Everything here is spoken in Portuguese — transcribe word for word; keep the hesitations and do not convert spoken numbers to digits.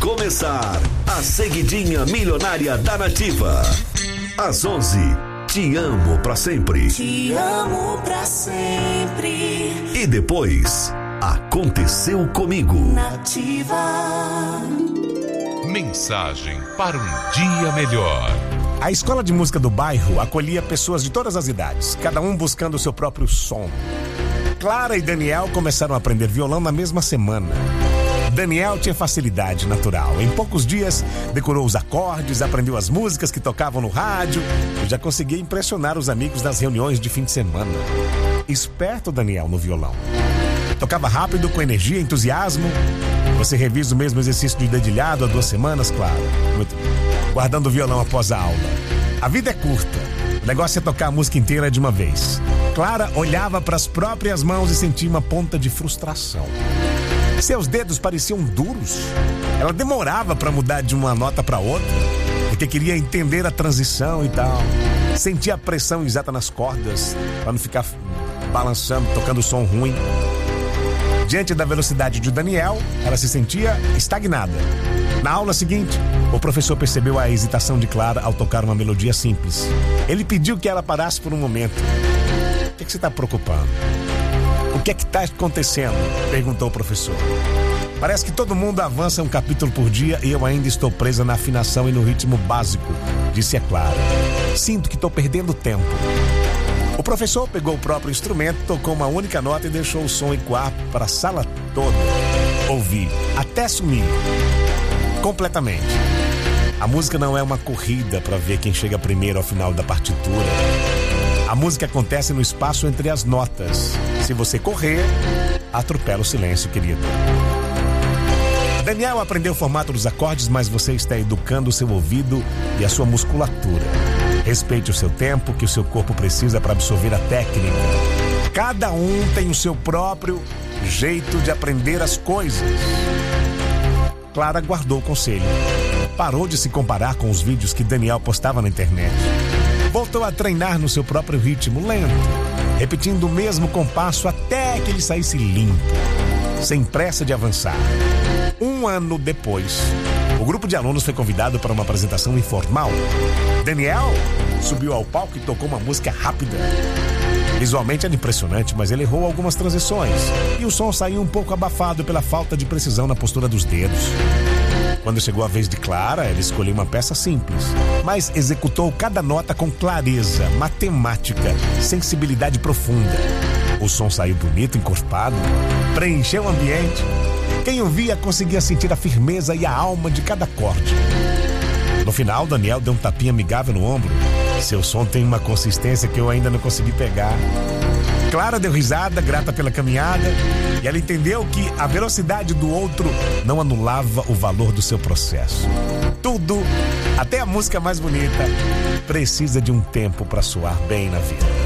começar a seguidinha milionária da Nativa. Às onze, Te Amo Pra Sempre. Te amo pra sempre. E depois, Aconteceu Comigo. Nativa. Mensagem para um dia melhor. A escola de música do bairro acolhia pessoas de todas as idades, cada um buscando o seu próprio som. Clara e Daniel começaram a aprender violão na mesma semana. Daniel tinha facilidade natural. Em poucos dias, decorou os acordes, aprendeu as músicas que tocavam no rádio e já conseguia impressionar os amigos nas reuniões de fim de semana. Esperto Daniel no violão. Tocava rápido, com energia e entusiasmo. Você revisa o mesmo exercício de dedilhado há duas semanas, Clara? Muito bem. Guardando o violão após a aula. A vida é curta. O negócio é tocar a música inteira de uma vez. Clara olhava para as próprias mãos e sentia uma ponta de frustração. Seus dedos pareciam duros. Ela demorava para mudar de uma nota para outra, porque queria entender a transição e tal. Sentia a pressão exata nas cordas, para não ficar balançando, tocando som ruim. Diante da velocidade de Daniel, ela se sentia estagnada. Na aula seguinte, o professor percebeu a hesitação de Clara ao tocar uma melodia simples. Ele pediu que ela parasse por um momento. O que, que você está preocupando? O que é que está acontecendo? Perguntou o professor. Parece que todo mundo avança um capítulo por dia e eu ainda estou presa na afinação e no ritmo básico, disse a Clara. Sinto que estou perdendo tempo. O professor pegou o próprio instrumento, tocou uma única nota e deixou o som ecoar para a sala toda. Ouvi, até sumir. Completamente. A música não é uma corrida para ver quem chega primeiro ao final da partitura. A música acontece no espaço entre as notas. Se você correr, atropela o silêncio, querido. Daniel aprendeu o formato dos acordes, mas você está educando o seu ouvido e a sua musculatura. Respeite o seu tempo, que o seu corpo precisa para absorver a técnica. Cada um tem o seu próprio jeito de aprender as coisas. Clara guardou o conselho. Parou de se comparar com os vídeos que Daniel postava na internet. Voltou a treinar no seu próprio ritmo, lento, repetindo o mesmo compasso até que ele saísse limpo, sem pressa de avançar. Um ano depois, o grupo de alunos foi convidado para uma apresentação informal. Daniel subiu ao palco e tocou uma música rápida. Visualmente era impressionante, mas ele errou algumas transições e o som saiu um pouco abafado pela falta de precisão na postura dos dedos. Quando chegou a vez de Clara, ela escolheu uma peça simples, mas executou cada nota com clareza, matemática, sensibilidade profunda. O som saiu bonito, encorpado, preencheu o ambiente. Quem ouvia conseguia sentir a firmeza e a alma de cada acorde. No final, Daniel deu um tapinha amigável no ombro. Seu som tem uma consistência que eu ainda não consegui pegar. Clara deu risada, grata pela caminhada, e ela entendeu que a velocidade do outro não anulava o valor do seu processo. Tudo, até a música mais bonita, precisa de um tempo para soar bem na vida.